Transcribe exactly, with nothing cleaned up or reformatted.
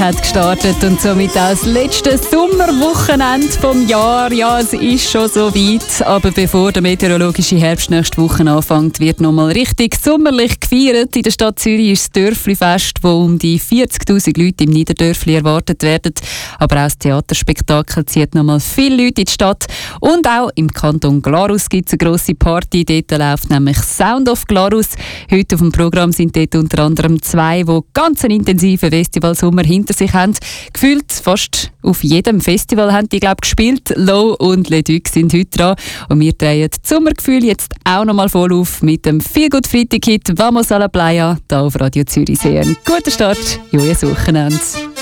hat gestartet und somit auch das letzte Sommerwochenende vom Jahr. Ja, es ist schon so weit, aber bevor der meteorologische Herbst nächste Woche anfängt, wird nochmal richtig sommerlich gefeiert. In der Stadt Zürich ist das Dörfli-Fest, wo um die vierzigtausend Leute im Niederdörfli erwartet werden. Aber auch das Theaterspektakel zieht nochmal viele Leute in die Stadt. Und auch im Kanton Glarus gibt es eine grosse Party. Dort läuft nämlich Sound of Glarus. Heute auf dem Programm sind dort unter anderem zwei, die ganz einen intensiven Festivalsommer hinter sich haben. Gefühlt fast auf jedem Festival haben die, glaube gespielt. Low und Le Duc sind heute dran. Und wir drehen das Sommergefühl jetzt auch noch mal voll auf mit dem Feelgood Freitag-Hit «Vamos a la Playa» hier auf Radio Zürich. Sehr einen guten Start, neues Wochenende.